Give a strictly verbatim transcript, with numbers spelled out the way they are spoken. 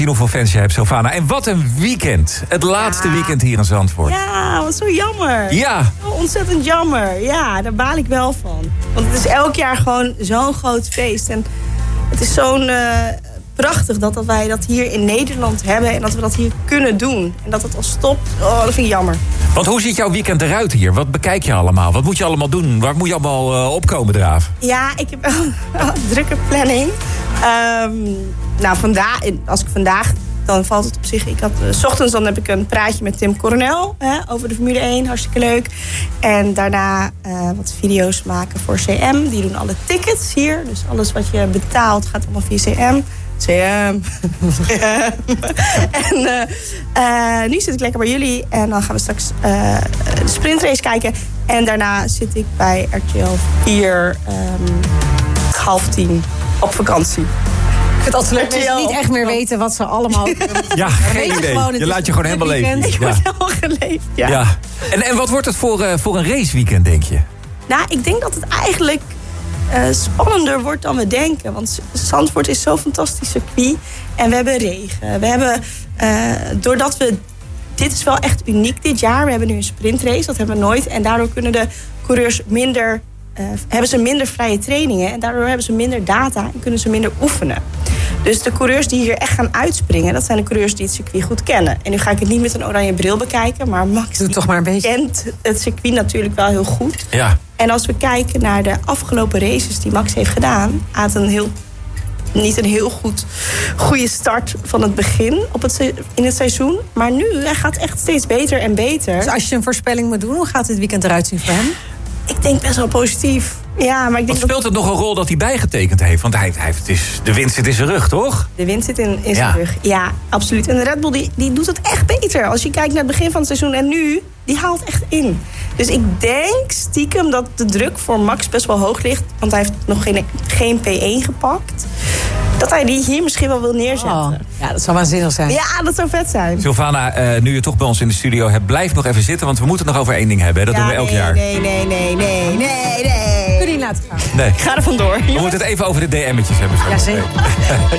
Hoeveel fans je hebt, Sylvana. En wat een weekend. Het laatste ja. weekend hier in Zandvoort. Ja, wat zo jammer. Ja. Zo ontzettend jammer. Ja, daar baal ik wel van. Want het is elk jaar gewoon zo'n groot feest. En het is zo'n uh, prachtig dat, dat wij dat hier in Nederland hebben. En dat we dat hier kunnen doen. En dat het al stopt. Oh, dat vind ik jammer. Want hoe ziet jouw weekend eruit hier? Wat bekijk je allemaal? Wat moet je allemaal doen? Waar moet je allemaal uh, opkomen draven? Ja, ik heb wel een drukke planning. Um, nou, vandaag, als ik vandaag, dan valt het op zich. Ik had, uh, 's ochtends dan heb ik een praatje met Tim Coronel hè, over de Formule één. Hartstikke leuk. En daarna uh, wat video's maken voor C M. Die doen alle tickets hier. Dus alles wat je betaalt gaat allemaal via C M. C M. En uh, uh, nu zit ik lekker bij jullie. En dan gaan we straks uh, de sprintrace kijken. En daarna zit ik bij R T L vier um, half tien op vakantie. Ik vind het altijd leuk dat je niet echt meer weten wat ze allemaal... Ja, geen idee. Je, je laat je gewoon helemaal leven. Ik word helemaal geleefd, ja. ja. En, en wat wordt het voor, uh, voor een raceweekend, denk je? Nou, ik denk dat het eigenlijk uh, spannender wordt dan we denken. Want Zandvoort is zo'n fantastisch circuit. En we hebben regen. We hebben, uh, doordat we... Dit is wel echt uniek dit jaar. We hebben nu een sprintrace, dat hebben we nooit. En daardoor kunnen de coureurs minder... Uh, hebben ze minder vrije trainingen en daardoor hebben ze minder data en kunnen ze minder oefenen. Dus de coureurs die hier echt gaan uitspringen, dat zijn de coureurs die het circuit goed kennen. En nu ga ik het niet met een oranje bril bekijken, maar Max Doe toch maar een beetje. Kent het circuit natuurlijk wel heel goed. Ja. En als we kijken naar de afgelopen races die Max heeft gedaan, had een heel niet een heel goed goede start van het begin op het, in het seizoen. Maar nu, hij gaat echt steeds beter en beter. Dus als je een voorspelling moet doen, hoe gaat dit weekend eruit zien voor hem? Ik denk best wel positief. Ja, maar ik denk speelt dat... het nog een rol dat hij bijgetekend heeft? Want hij, hij heeft, het is, de wind zit in zijn rug, toch? De wind zit in, in zijn ja. rug. Ja, absoluut. En de Red Bull die, die doet het echt beter. Als je kijkt naar het begin van het seizoen en nu, die haalt echt in. Dus ik denk stiekem dat de druk voor Max best wel hoog ligt. Want hij heeft nog geen, geen P één gepakt. Dat hij die hier misschien wel wil neerzetten. Oh, ja, dat zou waanzinnig zijn. Ja, dat zou vet zijn. Sylvana, uh, nu je toch bij ons in de studio hebt, blijf nog even zitten. Want we moeten het nog over één ding hebben. Dat ja, doen we elk nee, jaar. Nee, nee, nee, nee, nee, nee. Kun je niet laten gaan. Nee. Ik ga er vandoor. We moeten het even over de D M'tjes hebben. Ja, zeker.